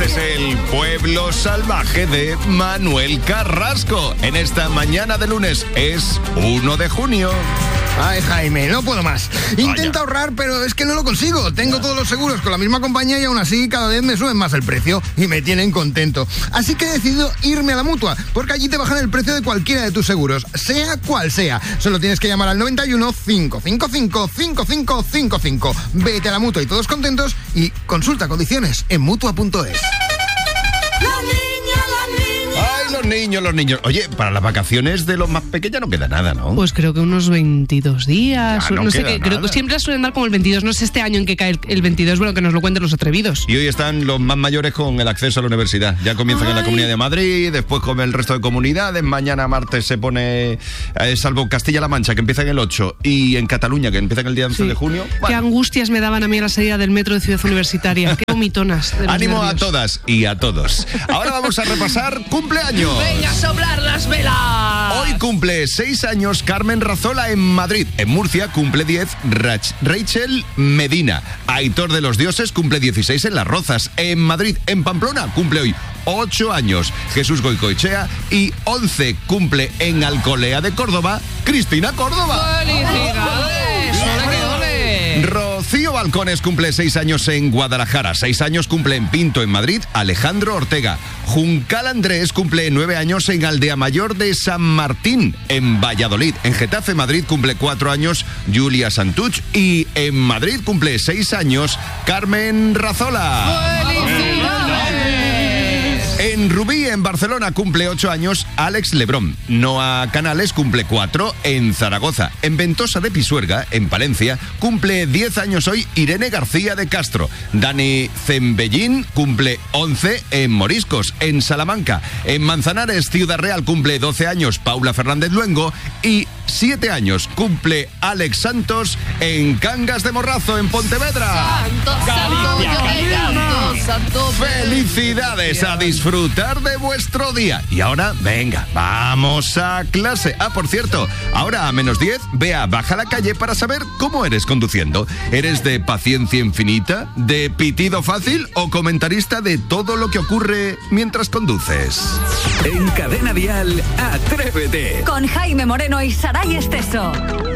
Este es el Pueblo Salvaje de Manuel Carrasco. En esta mañana de lunes es 1 de junio. Ay, Jaime, no puedo más. Intento ahorrar, pero es que no lo consigo. Tengo todos los seguros con la misma compañía y aún así cada vez me suben más el precio y me tienen contento. Así que he decidido irme a la Mutua, porque allí te bajan el precio de cualquiera de tus seguros, sea cual sea. Solo tienes que llamar al 91 555 5555. Vete a la Mutua y todos contentos y consulta condiciones en Mutua.es. Los niños. Oye, para las vacaciones de los más pequeños no queda nada, ¿no? Pues creo que unos 22 días. Ya, no sé qué. Creo que siempre suelen dar como el 22. No sé este año en que cae el 22. Bueno, que nos lo cuenten los atrevidos. Y hoy están los más mayores con el acceso a la universidad. Ya comienzan en la Comunidad de Madrid, después con el resto de comunidades. Mañana martes se pone, salvo Castilla-La Mancha, que empieza en el 8, y en Cataluña, que empieza en el día 11 de junio. Qué angustias me daban a mí a la salida del metro de Ciudad Universitaria. Qué vomitonas. Ánimo nervios. A todas y a todos. Ahora vamos a repasar cumpleaños. ¡Venga a soplar las velas! Hoy cumple 6 años Carmen Razola en Madrid. En Murcia cumple 10 Rachel Medina. Aitor de los Dioses cumple 16 en Las Rozas. En Madrid, en Pamplona, cumple hoy 8 años Jesús Goicoechea. Y 11 cumple en Alcolea de Córdoba Cristina Córdoba. ¡Felicidades! ¡Ole que ole! Rocío Balcones cumple 6 años en Guadalajara. 6 años cumple en Pinto, en Madrid, Alejandro Ortega. Juncal Andrés cumple 9 años en Aldea Mayor de San Martín, en Valladolid. En Getafe, Madrid, cumple 4 años Julia Santuch. Y en Madrid cumple 6 años Carmen Razola. ¡Felicidades! En Rubí, en Barcelona, cumple 8 años Alex Lebrón. Noa Canales cumple 4 en Zaragoza. En Ventosa de Pisuerga, en Palencia, cumple 10 años hoy Irene García de Castro. Dani Zembellín cumple 11 en Moriscos. En Salamanca, en Manzanares, Ciudad Real, cumple 12 años Paula Fernández Luengo. Y 7 años cumple Alex Santos en Cangas de Morrazo, en Pontevedra. ¡Santo! ¡Felicidades! A disfrutar de vuestro día. Y ahora, venga, vamos a clase. Por cierto, ahora a -10, baja a la calle para saber cómo eres conduciendo. ¿Eres de paciencia infinita, de pitido fácil o comentarista de todo lo que ocurre mientras conduces? En Cadena Dial, Atrévete. Con Jaime Moreno y Saray Esteso.